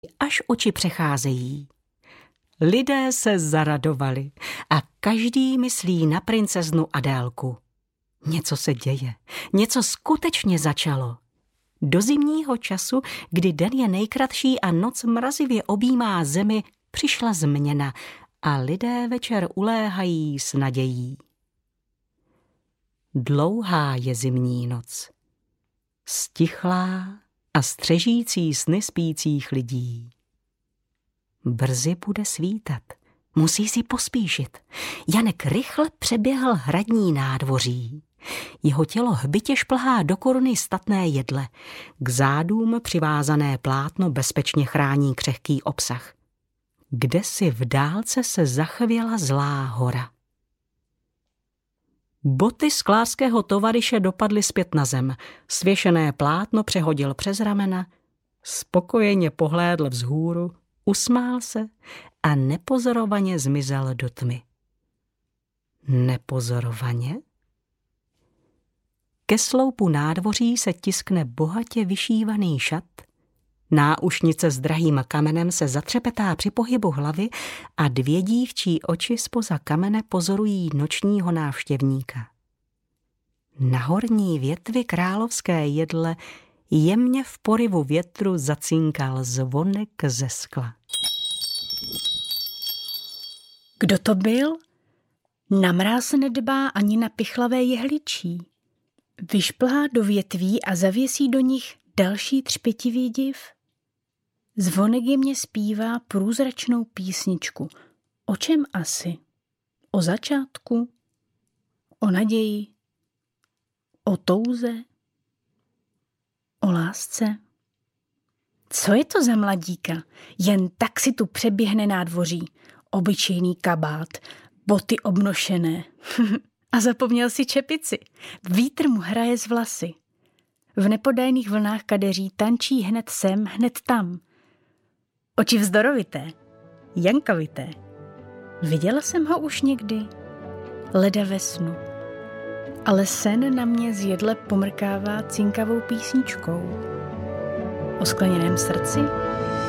až oči přecházejí. Lidé se zaradovali a každý myslí na princeznu Adélku. Něco se děje, něco skutečně začalo. Do zimního času, kdy den je nejkratší a noc mrazivě objímá zemi, přišla změna a lidé večer uléhají s nadějí. Dlouhá je zimní noc, stichlá a střežící sny spících lidí. Brzy bude svítat, musí si pospíšit. Janek rychle přeběhl hradní nádvoří. Jeho tělo hbitě šplhá do koruny statné jedle. K zádům přivázané plátno bezpečně chrání křehký obsah. Kdesi v dálce se zachvěla zlá hora. Boty sklářského tovaryše dopadly zpět na zem. Svěšené plátno přehodil přes ramena, spokojeně pohlédl vzhůru, usmál se a nepozorovaně zmizel do tmy. Nepozorovaně? Ke sloupu nádvoří se tiskne bohatě vyšívaný šat, náušnice s drahým kamenem se zatřepetá při pohybu hlavy a dvě dívčí oči zpoza kamene pozorují nočního návštěvníka. Na horní větvi královské jedle jemně v porivu větru zacinkal zvonek ze skla. Kdo to byl? Na mráz nedbá ani na pichlavé jehličí. Vyšplhá do větví a zavěsí do nich další třpitivý div. Zvonek jemně zpívá průzračnou písničku. O čem asi? O začátku? O naději? O touze? O lásce? Co je to za mladíka? Jen tak si tu přeběhne nádvoří. Obyčejný kabát, boty obnošené. A zapomněl si čepici. Vítr mu hraje z vlasy. V nepodajných vlnách kadeří tančí hned sem, hned tam. Oči vzdorovité, jankovité. Viděla jsem ho už někdy, leda ve snu. Ale sen na mě z jedle pomrkává cinkavou písničkou. O skleněném srdci